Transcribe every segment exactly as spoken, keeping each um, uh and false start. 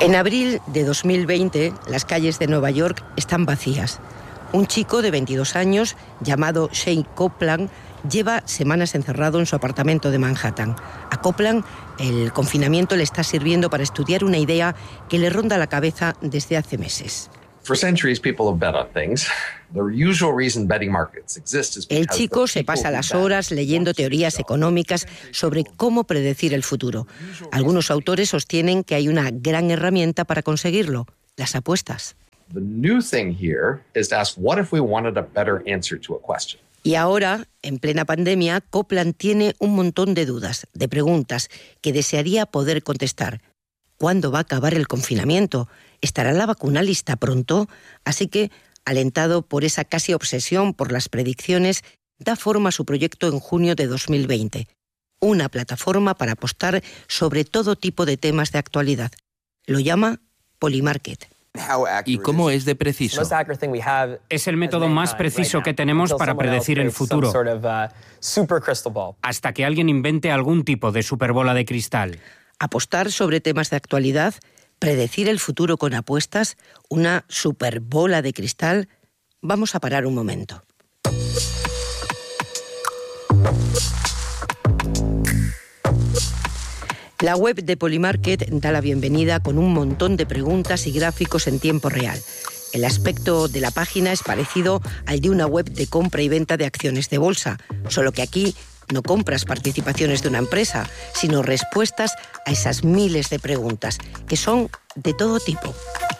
En abril de dos mil veinte, las calles de Nueva York están vacías. Un chico de veintidós años, llamado Shane Copeland, lleva semanas encerrado en su apartamento de Manhattan. A Copeland, el confinamiento le está sirviendo para estudiar una idea que le ronda la cabeza desde hace meses. El chico se pasa las horas leyendo teorías económicas sobre cómo predecir el futuro. Algunos autores sostienen que hay una gran herramienta para conseguirlo: las apuestas. Y ahora, en plena pandemia, Copeland tiene un montón de dudas, de preguntas, que desearía poder contestar. ¿Cuándo va a acabar el confinamiento? ¿Estará la vacuna lista pronto? Así que, alentado por esa casi obsesión por las predicciones, da forma a su proyecto en junio de dos mil veinte. Una plataforma para apostar sobre todo tipo de temas de actualidad. Lo llama Polymarket. ¿Y cómo es de preciso? Es el método más preciso que tenemos para predecir el futuro, hasta que alguien invente algún tipo de superbola de cristal. Apostar sobre temas de actualidad, predecir el futuro con apuestas, una superbola de cristal. Vamos a parar un momento. La web de Polymarket da la bienvenida con un montón de preguntas y gráficos en tiempo real. El aspecto de la página es parecido al de una web de compra y venta de acciones de bolsa, solo que aquí no compras participaciones de una empresa, sino respuestas a esas miles de preguntas, que son de todo tipo.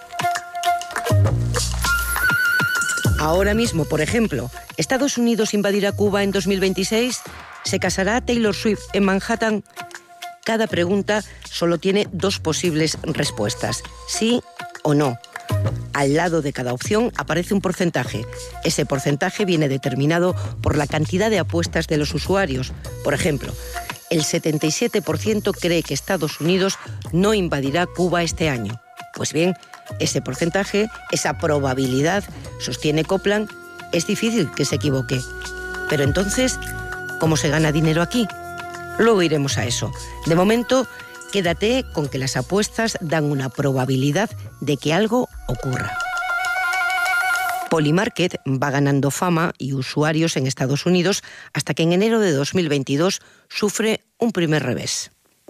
Ahora mismo, por ejemplo, ¿Estados Unidos invadirá Cuba en dos mil veintiséis? ¿Se casará Taylor Swift en Manhattan? Cada pregunta solo tiene dos posibles respuestas, sí o no. Al lado de cada opción aparece un porcentaje. Ese porcentaje viene determinado por la cantidad de apuestas de los usuarios. Por ejemplo, el setenta y siete por ciento cree que Estados Unidos no invadirá Cuba este año. Pues bien, ese porcentaje, esa probabilidad, sostiene Copeland, es difícil que se equivoque. Pero entonces, ¿cómo se gana dinero aquí? Luego iremos a eso. De momento, quédate con que las apuestas dan una probabilidad de que algo ocurra. Polymarket va ganando fama y usuarios en Estados Unidos hasta que en enero de dos mil veintidós sufre un primer revés.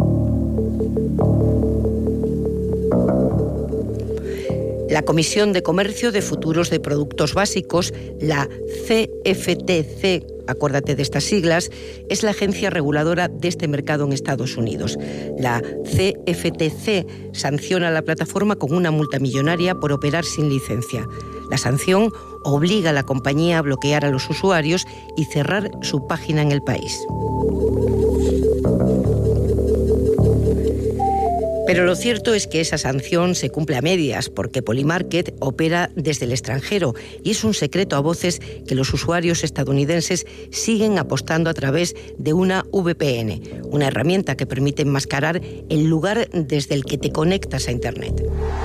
La Comisión de Comercio de Futuros de Productos Básicos, la C F T C, acuérdate de estas siglas, es la agencia reguladora de este mercado en Estados Unidos. La C F T C sanciona a la plataforma con una multa millonaria por operar sin licencia. La sanción obliga a la compañía a bloquear a los usuarios y cerrar su página en el país. Pero lo cierto es que esa sanción se cumple a medias porque Polymarket opera desde el extranjero y es un secreto a voces que los usuarios estadounidenses siguen apostando a través de una V P N, una herramienta que permite enmascarar el lugar desde el que te conectas a Internet.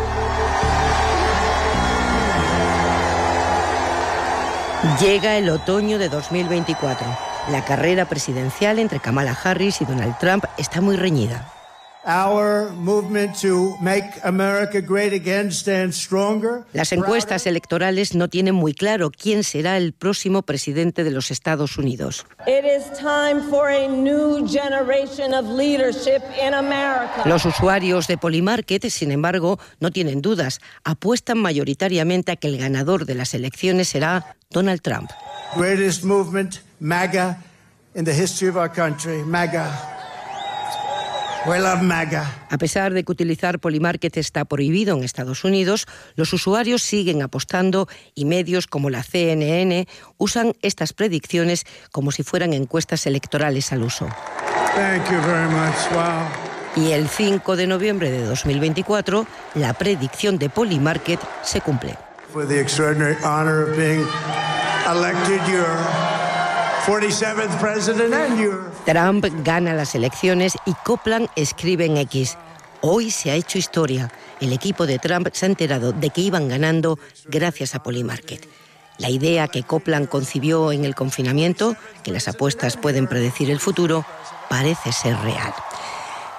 Llega el otoño de dos mil veinticuatro. La carrera presidencial entre Kamala Harris y Donald Trump está muy reñida. Our movement to make America great again stands stronger. Las encuestas electorales no tienen muy claro quién será el próximo presidente de los Estados Unidos. It is time for a new generation of leadership in America. Los usuarios de Polymarket, sin embargo, no tienen dudas. Apuestan mayoritariamente a que el ganador de las elecciones será Donald Trump. Greatest movement, MAGA, in the history of our country, MAGA. We love MAGA. A pesar de que utilizar Polymarket está prohibido en Estados Unidos, los usuarios siguen apostando y medios como la C N N usan estas predicciones como si fueran encuestas electorales al uso. Thank you very much. Wow. Y el cinco de noviembre de dos mil veinticuatro, la predicción de Polymarket se cumple. For the extraordinary honor of being elected your forty-seventh president and your... Trump gana las elecciones y Copeland escribe en X: hoy se ha hecho historia. El equipo de Trump se ha enterado de que iban ganando gracias a Polymarket. La idea que Copeland concibió en el confinamiento, que las apuestas pueden predecir el futuro, parece ser real.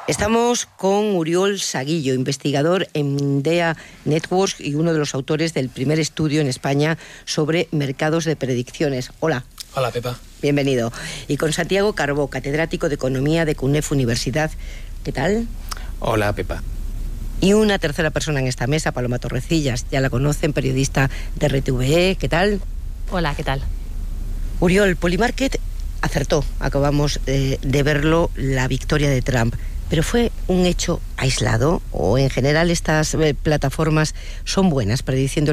Estamos con Uriol Saguillo, investigador en Mindea Networks y uno de los autores del primer estudio en España sobre mercados de predicciones. Hola. Hola, Pepa. Bienvenido. Y con Santiago Carbó, catedrático de Economía de CUNEF Universidad. ¿Qué tal? Hola, Pepa. Y una tercera persona en esta mesa, Paloma Torrecillas. Ya la conocen, periodista de R T V E. ¿Qué tal? Hola, ¿qué tal? Uriol, Polymarket acertó. Acabamos eh, de verlo, la victoria de Trump. ¿Pero fue un hecho aislado o en general estas eh, plataformas son buenas prediciendo